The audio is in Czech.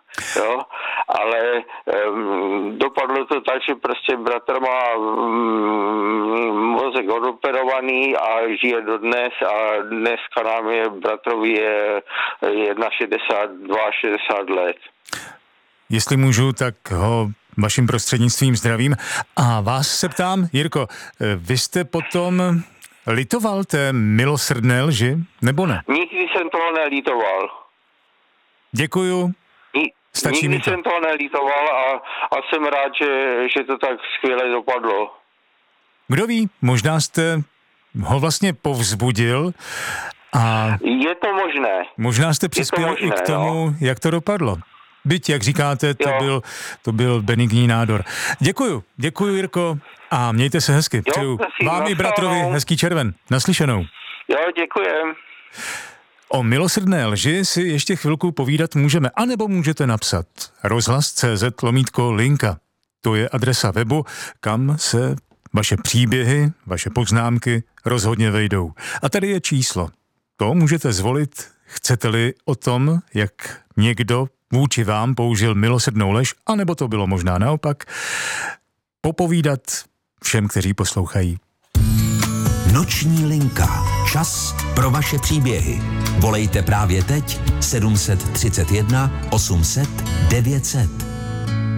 jo, ale dopadlo to tak, že prostě bratr má mozek odoperovaný a žije dodnes a dneska nám je bratrovi je 60 let. Jestli můžu, tak ho vaším prostřednictvím zdravím. A vás se ptám, Jirko, vy jste potom litoval té milosrdné lži, nebo ne? Nikdy jsem toho nelitoval. Děkuju. Stačí Nikdy mi to. jsem toho nelitoval a jsem rád, že to tak skvěle dopadlo. Kdo ví, možná jste ho vlastně povzbudil a... Je to možné. Možná jste přispěl i k tomu, jo. Jak to dopadlo. Byť, jak říkáte, to byl benigní nádor. Děkuju, Jirko, a mějte se hezky. Přeju vám i bratrovi hezký červen. Naslyšenou. Jo, děkujem. O milosrdné lži si ještě chvilku povídat můžeme, anebo můžete napsat rozhlas.cz/linka. To je adresa webu, kam se vaše příběhy, vaše poznámky rozhodně vejdou. A tady je číslo. To můžete zvolit, chcete-li o tom, jak někdo vůči vám použil milosrdnou lež, anebo to bylo možná naopak, popovídat všem, kteří poslouchají. Noční linka. Čas pro vaše příběhy. Volejte právě teď 731 800 900.